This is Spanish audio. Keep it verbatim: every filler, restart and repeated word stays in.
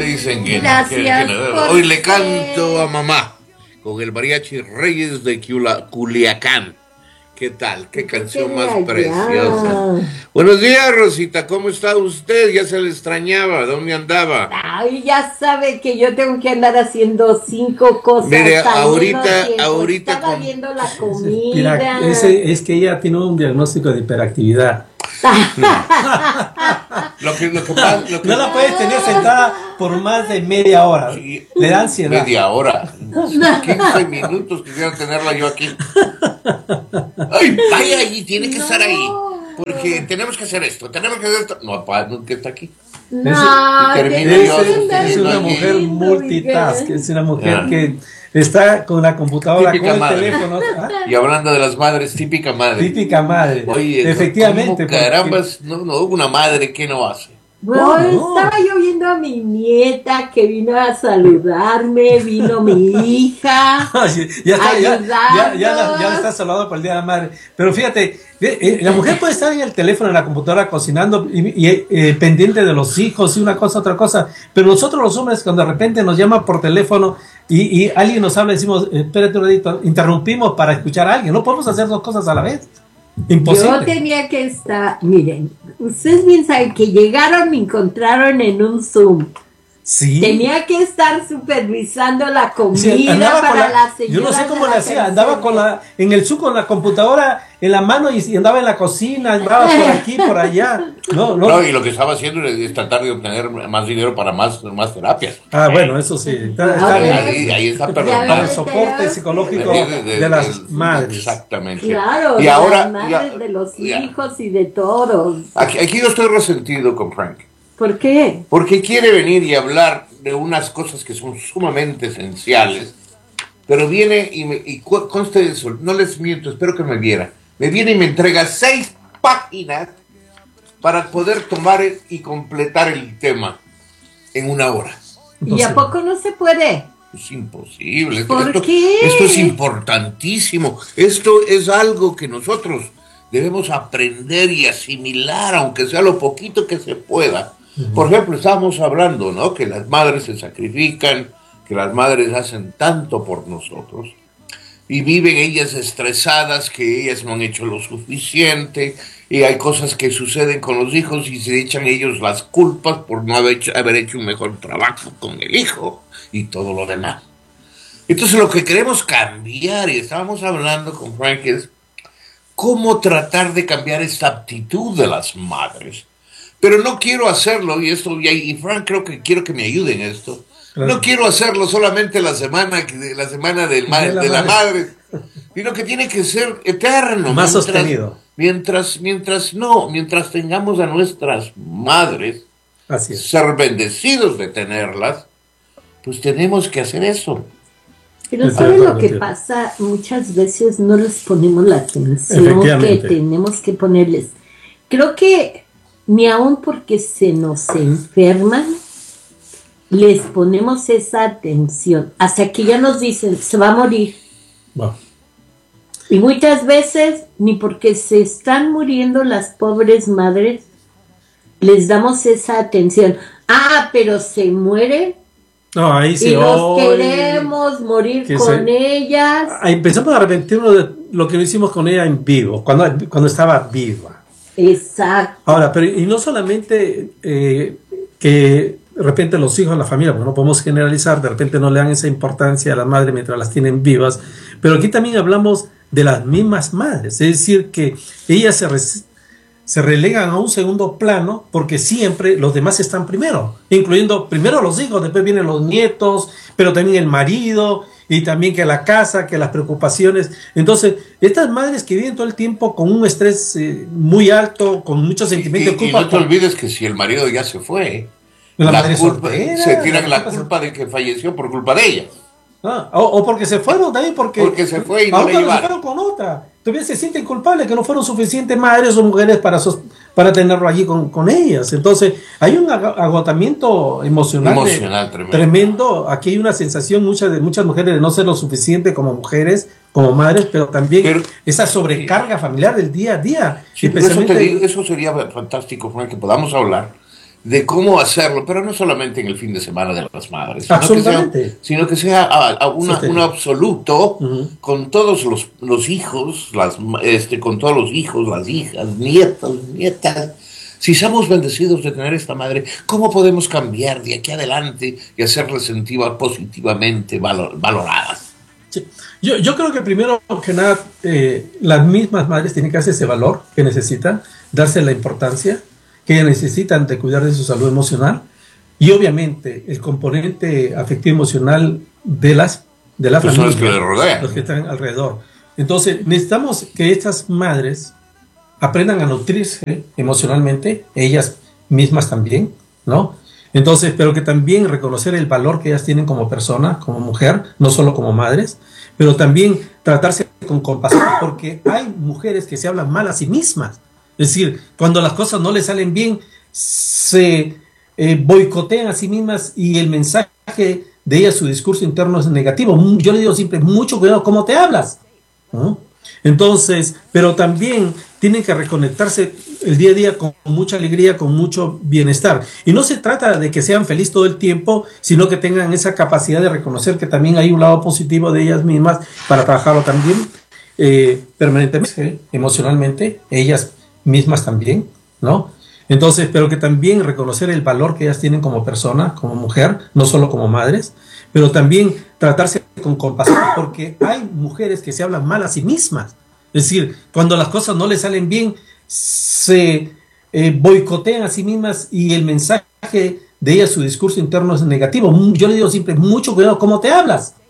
dicen que, Gracias que, que no. por Hoy le ser. canto a mamá con el mariachi Reyes de Cula- Culiacán. ¿Qué tal? Qué canción más allá. preciosa. Buenos días, Rosita. ¿Cómo está usted? Ya se le extrañaba. ¿Dónde andaba? Ay, ya sabe que yo tengo que andar haciendo cinco cosas. Mire, al mismo ahorita- tiempo. ahorita Estaba con- viendo la Hiper- comida. ese, es que ella tiene un diagnóstico de hiperactividad. Lo que, lo que pasa, lo que No la puedes tener sentada por más de media hora. Sí. Le da ansiedad. Media hora. quince minutos quisiera tenerla yo aquí. Ay, vaya allí, tiene que No. estar ahí. Porque tenemos que hacer esto, tenemos que hacer esto. No, papá, nunca está aquí. No, y termino te- yo Es, sosteniendo es una allí. mujer multitask, Miguel. es una mujer Ah. que está con la computadora, Típica con el madre. teléfono. ¿Ah? Y hablando de las madres, típica madre. Típica madre. Oye, efectivamente. ¿cómo carambas, no, no, una madre que no hace. Bueno, ¿Cómo no? estaba yo viendo a mi nieta que vino a saludarme, vino mi hija. Oye, ya, está, ya, ya, ya, la- ya Ayudarnos. la está saludando por el Día de la Madre. Pero fíjate, eh, eh, la mujer puede estar en el teléfono, en la computadora, cocinando y, y, eh, pendiente de los hijos y una cosa, otra cosa. Pero nosotros los hombres, cuando de repente nos llaman por teléfono y, y alguien nos habla, decimos, eh, espérate un ratito, interrumpimos para escuchar a alguien. No podemos hacer dos cosas a la vez. Imposible. Yo tenía que estar, miren, ustedes bien saben que llegaron, me encontraron en un Zoom. Sí. Tenía que estar supervisando la comida Sí, andaba con para la- la señora. yo no sé de cómo la le hacía, andaba tercera. con la, en el Zoom con la computadora en la mano y, y andaba en la cocina, andaba por aquí, por allá. No, no. No, y lo que estaba haciendo es tratar de obtener más dinero para más, más terapias. Ah, bueno, eso sí. Está, está A bien. ver. Ahí, ahí está Ya Para el perdonado. ves. soporte psicológico De- de- de las de- madres. Exactamente. Claro, Y de ahora, las madres, ya- de los ya. hijos y de todos. Aquí, aquí yo estoy resentido con Frank. ¿Por qué? Porque quiere venir y hablar de unas cosas que son sumamente esenciales. Pero viene y, me, y cu- conste de eso, no les miento, espero que me viera. Me viene y me entrega seis páginas para poder tomar el- y completar el tema en una hora. ¿Y a poco no se puede? Es imposible. Esto, ¿Por esto- qué? esto es importantísimo. Esto es algo que nosotros debemos aprender y asimilar, aunque sea lo poquito que se pueda. Por ejemplo, estábamos hablando, ¿no? Que las madres se sacrifican, que las madres hacen tanto por nosotros y viven ellas estresadas, que ellas no han hecho lo suficiente y hay cosas que suceden con los hijos y se echan ellos las culpas por no haber hecho, haber hecho un mejor trabajo con el hijo y todo lo demás. Entonces lo que queremos cambiar, y estábamos hablando con Frank, es cómo tratar de cambiar esta actitud de las madres. Pero no quiero hacerlo, y esto y, y Frank creo que quiero que me ayude en esto. Claro. No quiero hacerlo solamente la semana que- la semana del ma- De la de la madre. madre, sino que tiene que ser eterno. Más mientras- sostenido. Mientras, mientras no, mientras tengamos a nuestras madres, Así es. ser bendecidos de tenerlas, pues tenemos que hacer eso. Pero Estoy ¿saben de lo acuerdo que contigo. pasa? Muchas veces no les ponemos la atención que Efectivamente. tenemos que ponerles. Creo que ni aun porque se nos enferman, les ponemos esa atención. Hasta que ya nos dicen, se va a morir. Bueno, Y muchas veces, ni porque se están muriendo las pobres madres, les damos esa atención. Ah, pero se muere no, ahí sí. y los hoy- queremos morir que con se- ellas. Ah, empezamos a arrepentirnos de lo que hicimos con ella en vivo, cuando, cuando estaba viva. Exacto. Ahora, pero y no solamente eh, que de repente los hijos, la familia, porque no podemos generalizar, de repente no le dan esa importancia a las madres mientras las tienen vivas, pero aquí también hablamos de las mismas madres, es decir, que ellas se, res- se relegan a un segundo plano porque siempre los demás están primero, incluyendo primero los hijos, después vienen los nietos, pero también el marido y también que la casa, que las preocupaciones. Entonces, estas madres que viven todo el tiempo con un estrés eh, muy alto, con mucho Y, sentimiento de y culpa, no te olvides que si el marido ya se fue, La la madre culpa, soltera, se tiran la culpa- culpa de que falleció por culpa de ella. Ah, o, o porque se fueron también, porque, Porque se fue y no aún le cuando se llevaron. fueron con otra. Todavía se sienten culpables que no fueron suficientes madres o mujeres para, sos- para tenerlo allí con, con ellas. Entonces, hay un ag- agotamiento emocional, de- Emocional tremendo. tremendo. Aquí hay una sensación muchas de muchas mujeres de no ser lo suficiente como mujeres, como madres, pero también Pero- esa sobrecarga familiar del día a día. Sí, pero eso, especialmente te digo, eso sería fantástico, Frank, que podamos hablar de cómo hacerlo, pero no solamente en el fin de semana de las madres, sino que sea, Absolutamente. sino que sea a, a una- Sí, sí. un absoluto Ujú. con todos los, los hijos, las, este, con todos los hijos, las hijas, nietos, nietas. Si somos bendecidos de tener esta madre, ¿cómo podemos cambiar de aquí adelante y hacerlas sentir positivamente valor- valoradas? Sí. Yo, yo creo que primero que nada, eh, las mismas madres tienen que darse ese valor que necesitan, darse la importancia que necesitan de cuidar de su salud emocional y obviamente el componente afectivo emocional de las de la Personas familia, que le rodean. los que están alrededor. Entonces necesitamos que estas madres aprendan a nutrirse emocionalmente, ellas mismas también, ¿no? Entonces, pero que también reconocer el valor que ellas tienen como persona, como mujer, no solo como madres, pero también tratarse con compasión, porque hay mujeres que se hablan mal a sí mismas. Es decir, cuando las cosas no les salen bien, se eh, boicotean a sí mismas y el mensaje de ellas, su discurso interno es negativo. Yo le digo siempre, mucho cuidado cómo te hablas, ¿no? Entonces, pero también tienen que reconectarse el día a día con mucha alegría, con mucho bienestar. Y no se trata de que sean felices todo el tiempo, sino que tengan esa capacidad de reconocer que también hay un lado positivo de ellas mismas para trabajarlo también eh, permanentemente, emocionalmente, ellas mismas también, ¿no? Entonces, pero que también reconocer el valor que ellas tienen como persona, como mujer, no solo como madres, pero también tratarse con compasión, porque hay mujeres que se hablan mal a sí mismas. Es decir, cuando las cosas no les salen bien, se eh, boicotean a sí mismas y el mensaje de ellas, su discurso interno es negativo. Yo le digo siempre, mucho cuidado cómo te hablas,